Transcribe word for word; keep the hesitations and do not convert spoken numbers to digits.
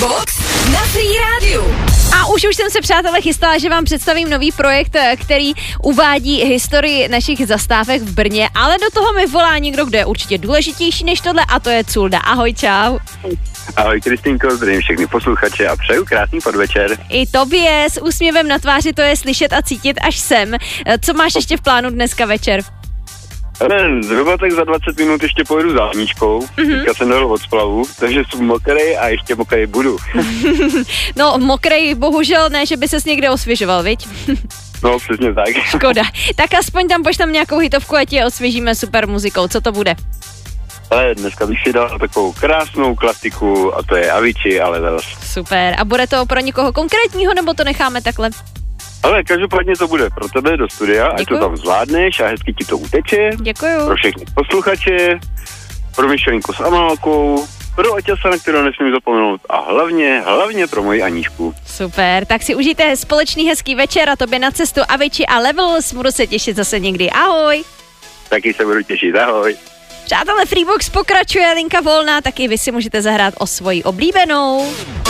Box na Free Rádiu. A už už jsem se, přátelé, chystala, že vám představím nový projekt, který uvádí historii našich zastávek v Brně, ale do toho mi volá někdo, kdo je určitě důležitější než tohle, a to je Culda. Ahoj, čau. Ahoj Kristýnko, zdravím všechny posluchače a přeju krásný podvečer. I tobě, s úsměvem na tváři, to je slyšet a cítit až sem. Co máš ještě v plánu dneska večer? Ale zhruba tak za dvacet minut ještě pojedu zámničkou, mm-hmm. teďka jsem dal od splavu, takže jsem mokrej a ještě mokrej budu. No mokrej bohužel ne, že by ses někde osvěžoval, viď? No přesně tak. Škoda. Tak aspoň tam pošlem nějakou hitovku a ti je osvěžíme super muzikou. Co to bude? Ale dneska bych si dal takovou krásnou klasiku a to je Avicii, ale Levels. Super. A bude to pro někoho konkrétního, nebo to necháme takhle? Ale každopádně to bude pro tebe do studia, ať to tam zvládneš a hezky ti to uteče. Děkuju. Pro všechny posluchače, pro Myšlenku s Amálkou, pro Oťasa, na kterou nesmím zapomenout a hlavně, hlavně pro moji Aníšku. Super, tak si užijte společný hezký večer a tobě na cestu Avicii a Levels. Budu se těšit zase někdy. Ahoj. Taky se budu těšit, ahoj. Přátelé, Freebox pokračuje, linka volná, taky vy si můžete zahrát o svoji oblíbenou.